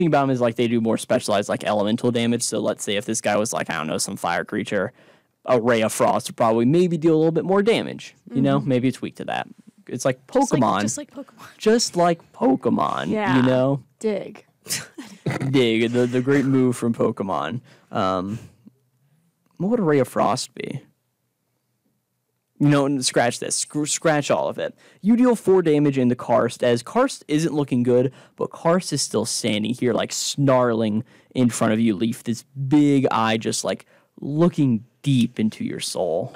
Think about them as like they do more specialized like elemental damage. So let's say if this guy was like, I don't know, some fire creature, a Ray of Frost would probably maybe deal a little bit more damage. You know, maybe it's weak to that. It's like Pokemon. Just like Pokemon. Just like Pokemon, Yeah. you know? Dig. Dig, the great move from Pokemon. What would a Ray of Frost be? You know, and scratch this. Scratch all of it. You deal 4 damage into Karst, as Karst isn't looking good, but Karst is still standing here, like, snarling in front of you, Leaf. This big eye just, like, looking deep into your soul.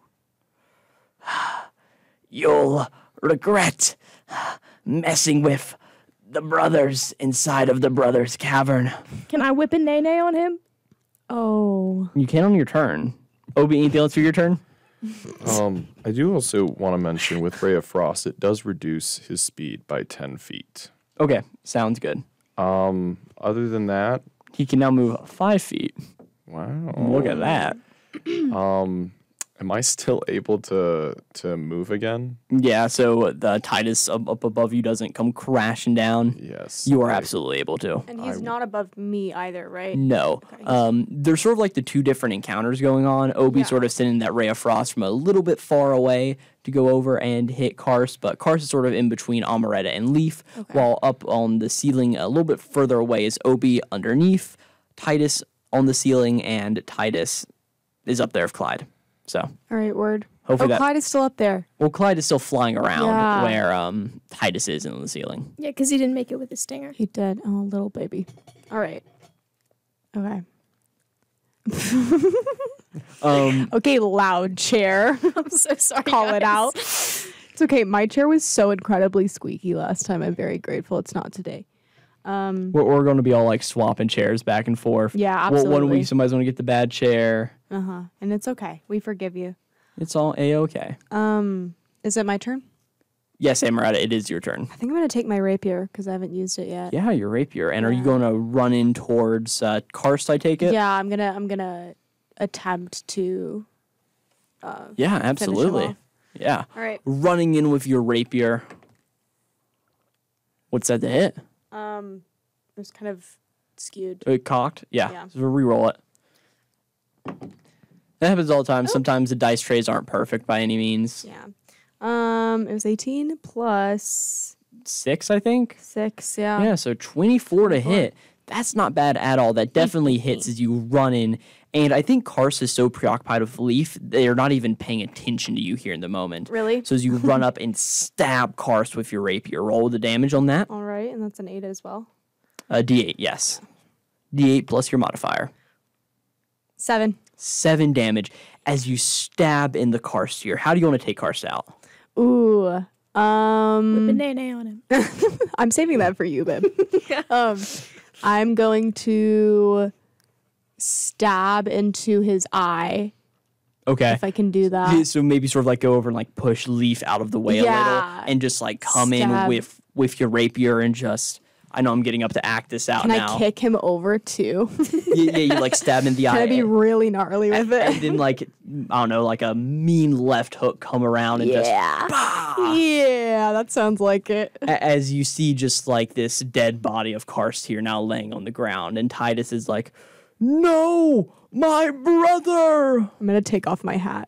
Oh. You'll regret messing with the brothers inside of the brothers' cavern. Can I whip a nay on him? Oh. You can on your turn. Obi, anything else for your turn? I do also want to mention with Ray of Frost, it does reduce his speed by 10 feet. Okay, sounds good. Other than that, He can now move 5 feet. wow. Look at that. Am I still able to move again? Yeah, so the Titus up above you doesn't come crashing down. Yes. You are absolutely able to. And he's not above me either, right? No. There's sort of like the 2 different encounters going on. Obi sort of sending that Ray of Frost from a little bit far away to go over and hit Karst, but Karst is sort of in between Amaretta and Leaf, while up on the ceiling a little bit further away is Obi underneath, Titus on the ceiling, and Titus is up there with Clyde. So, All right, word. Hopefully that- Clyde is still up there. well, Clyde is still flying around Yeah. where Titus is on the ceiling. Yeah, because he didn't make it with his stinger. He did. Oh, little baby. All right. Okay. Okay, loud chair. I'm so sorry. Call it guys. out. It's okay. My chair was so incredibly squeaky last time. I'm very grateful it's not today. We're going to be all like swapping chairs back and forth. Yeah, One absolutely. week somebody's going to get the bad chair. And it's okay. We forgive you. It's all A-okay. Is it my turn? Yes, Amaretta, it is your turn. I think I'm gonna take my rapier because I haven't used it yet. Yeah, your rapier. And are you going to run in towards Karst, I take it? Yeah, I'm gonna attempt to. Yeah, absolutely. off. Yeah. All right. Running in with your rapier. What's that to hit? It's kind of skewed. Cocked? Yeah. Yeah. So re-roll it. That happens all the time. Sometimes the dice trays aren't perfect by any means. Yeah. It was 18 plus 6, I think. 6. Yeah. Yeah, so 24 to hit. That's not bad at all. That definitely hits as you run in. And I think Karst is so preoccupied with Leaf, they're not even paying attention to you here in the moment. Really? So as you run up and stab Karst with your rapier, roll the damage on that. All right, and that's an 8 as well. D8, yes. D8 plus your modifier. 7. 7 damage as you stab in the Karst here. How do you want to take Karst out? Ooh. Whip a nay on him. I'm saving that for you, babe. I'm going to stab into his eye Okay. if I can do that. Yeah, so maybe sort of like go over and like push Leaf out of the way a little Yeah. and just like come Stab. in with your rapier and just, I know I'm getting up to act this out Can now. I kick him over too? Yeah, you like stab in the eye. Can I be really gnarly with and it? then like, I don't know, like a mean left hook come around and just, Yeah, that sounds like it. as you see just like this dead body of Karst here now laying on the ground. And Titus is like, no, my brother. I'm gonna take off my hat.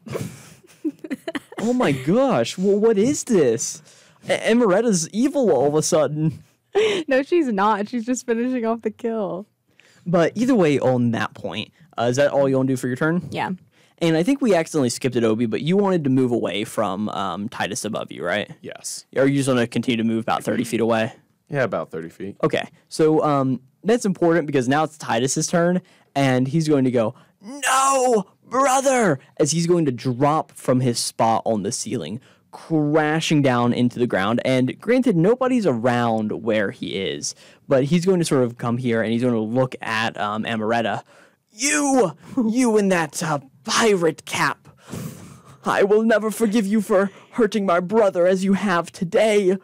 Oh my gosh, well, what is this? Amaretta's evil all of a sudden. No, she's not. She's just finishing off the kill. But either way, on that point, is that all you want to do for your turn? Yeah. And I think we accidentally skipped it, Obi, but you wanted to move away from Titus above you, right? Yes. Or you just want to continue to move about 30 feet away? Yeah, about 30 feet. Okay, so that's important because now it's Titus's turn, and he's going to go, no, brother, as he's going to drop from his spot on the ceiling, crashing down into the ground. And granted, nobody's around where he is, but he's going to sort of come here and he's going to look at Amaretta. You in that pirate cap. I will never forgive you for hurting my brother as you have today.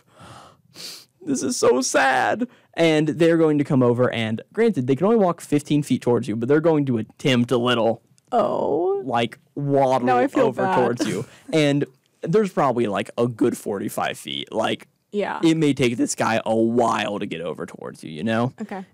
This is so sad. And they're going to come over and, granted, they can only walk 15 feet towards you, but they're going to attempt a little, Oh. like, waddle Now I feel over bad. towards you. And there's probably, like, a good 45 feet. Like, Yeah. it may take this guy a while to get over towards you, you know? Okay.